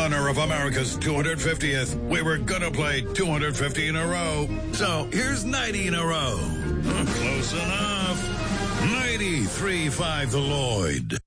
honor of America's 250th, we were gonna play 250 in a row. So here's 90 in a row. Close enough. 93.5 The Lloyd.